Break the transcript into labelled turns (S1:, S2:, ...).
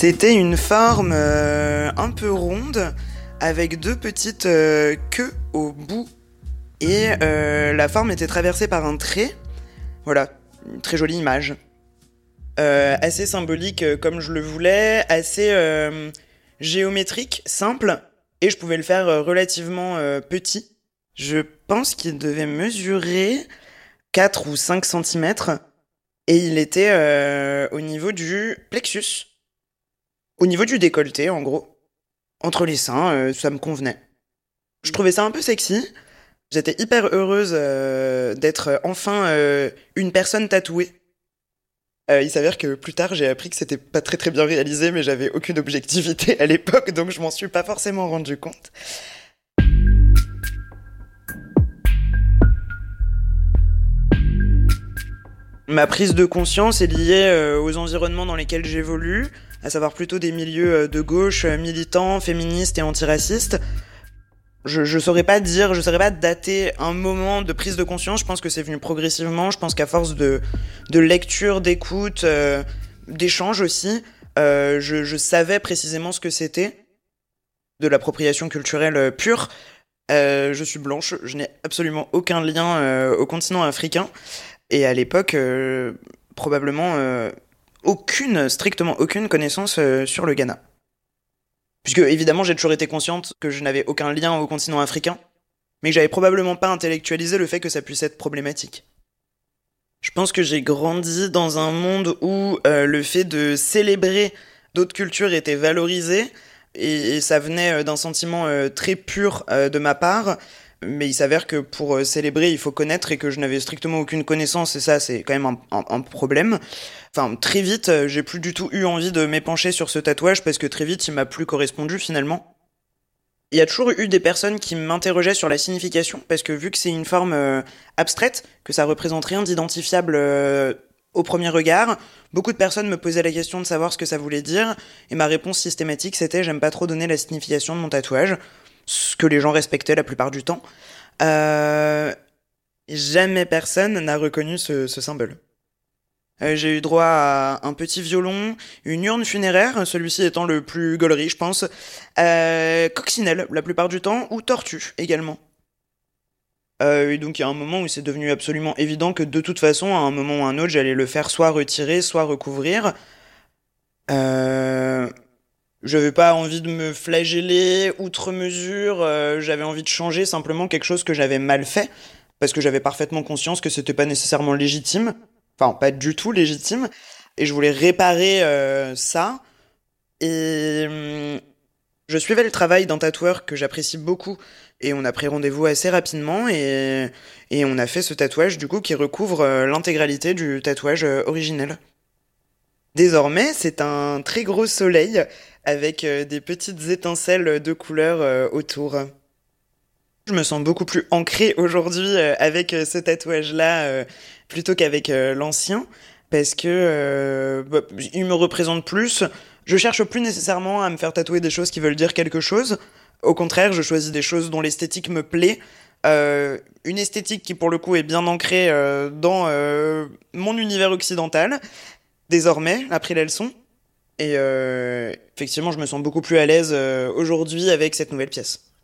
S1: C'était une forme un peu ronde avec deux petites queues au bout et la forme était traversée par un trait. Voilà, une très jolie image. Assez symbolique comme je le voulais, assez géométrique, simple, et je pouvais le faire relativement petit. Je pense qu'il devait mesurer 4 ou 5 centimètres et il était au niveau du plexus, au niveau du décolleté en gros. Entre les seins, ça me convenait. Je trouvais ça un peu sexy. J'étais hyper heureuse d'être enfin une personne tatouée. Il s'avère que plus tard, j'ai appris que c'était pas très très bien réalisé, mais j'avais aucune objectivité à l'époque, donc je m'en suis pas forcément rendu compte. Ma prise de conscience est liée aux environnements dans lesquels j'évolue, à savoir plutôt des milieux de gauche, militants, féministes et antiracistes. Je saurais pas dater un moment de prise de conscience. Je pense que c'est venu progressivement. Je pense qu'à force de lecture, d'écoute, d'échange aussi, je savais précisément ce que c'était. De l'appropriation culturelle pure. Je suis blanche, je n'ai absolument aucun lien au continent africain. Et à l'époque, probablement strictement aucune connaissance sur le Ghana. Puisque, évidemment, j'ai toujours été consciente que je n'avais aucun lien au continent africain, mais que j'avais probablement pas intellectualisé le fait que ça puisse être problématique. Je pense que j'ai grandi dans un monde où le fait de célébrer d'autres cultures était valorisé, et ça venait d'un sentiment très pur de ma part, mais il s'avère que pour célébrer, il faut connaître, et que je n'avais strictement aucune connaissance, et ça, c'est quand même un problème. Enfin, très vite, j'ai plus du tout eu envie de m'épancher sur ce tatouage, parce que très vite, il m'a plus correspondu, finalement. Il y a toujours eu des personnes qui m'interrogeaient sur la signification, parce que vu que c'est une forme abstraite, que ça représente rien d'identifiable au premier regard, beaucoup de personnes me posaient la question de savoir ce que ça voulait dire, et ma réponse systématique, c'était « j'aime pas trop donner la signification de mon tatouage », ce que les gens respectaient la plupart du temps. Jamais personne n'a reconnu ce symbole. J'ai eu droit à un petit violon, une urne funéraire, celui-ci étant le plus gaulerie, je pense, coccinelle la plupart du temps, ou tortue également. Et donc il y a un moment où c'est devenu absolument évident que de toute façon, à un moment ou à un autre, j'allais le faire soit retirer, soit recouvrir. J'avais pas envie de me flageller outre mesure, j'avais envie de changer simplement quelque chose que j'avais mal fait, parce que j'avais parfaitement conscience que c'était pas nécessairement légitime, enfin pas du tout légitime, et je voulais réparer ça, et je suivais le travail d'un tatoueur que j'apprécie beaucoup, et on a pris rendez-vous assez rapidement, et on a fait ce tatouage du coup qui recouvre l'intégralité du tatouage originel. Désormais, c'est un très gros soleil avec des petites étincelles de couleurs autour. Je me sens beaucoup plus ancrée aujourd'hui avec ce tatouage-là plutôt qu'avec l'ancien, parce que il me représente plus. Je cherche plus nécessairement à me faire tatouer des choses qui veulent dire quelque chose. Au contraire, je choisis des choses dont l'esthétique me plaît. Une esthétique qui pour le coup est bien ancrée dans mon univers occidental, désormais, après la leçon. Et effectivement, je me sens beaucoup plus à l'aise aujourd'hui avec cette nouvelle pièce.